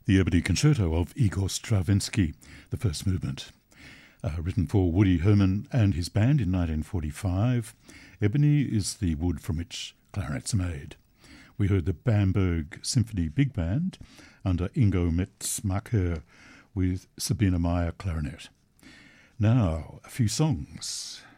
The Ebony Concerto of Igor Stravinsky, the first movement. Written for Woody Herman and his band in 1945, ebony is the wood from which clarinets are made. We heard the Bamberg Symphony Big Band under Ingo Metzmacher with Sabine Meyer clarinet. Now, a few songs.